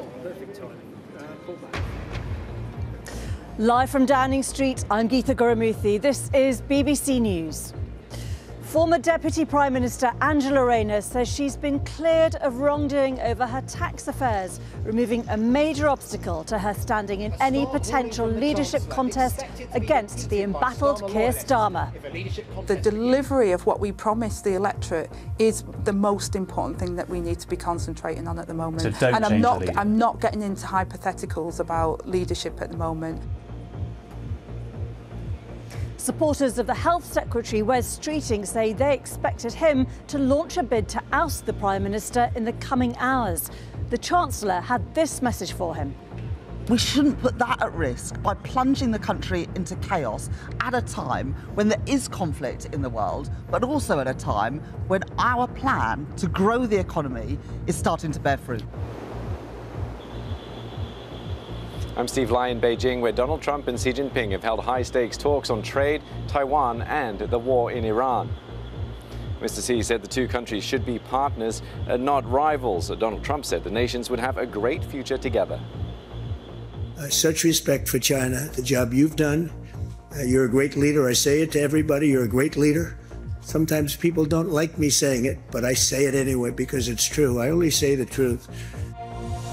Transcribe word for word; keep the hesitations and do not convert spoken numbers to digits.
Perfect timing. Uh, pull back. Live from Downing Street, I'm Geetha Gurumuthy. This is B B C News. Former Deputy Prime Minister Angela Rayner says she's been cleared of wrongdoing over her tax affairs, removing a major obstacle to her standing in any potential leadership contest against the embattled Keir Starmer. The delivery of what we promised the electorate is the most important thing that we need to be concentrating on at the moment. So don't and I'm change not the leader. I'm not getting into hypotheticals about leadership at the moment. Supporters of the Health Secretary, Wes Streeting, say they expected him to launch a bid to oust the Prime Minister in the coming hours. The Chancellor had this message for him. We shouldn't put that at risk by plunging the country into chaos at a time when there is conflict in the world, but also at a time when our plan to grow the economy is starting to bear fruit. I'm Steve Lai in Beijing, where Donald Trump and Xi Jinping have held high-stakes talks on trade, Taiwan and the war in Iran. Mister Xi said the two countries should be partners and not rivals. Donald Trump said the nations would have a great future together. Uh, such respect for China, the job you've done. Uh, you're a great leader. I say it to everybody. You're a great leader. Sometimes people don't like me saying it, but I say it anyway because it's true. I only say the truth.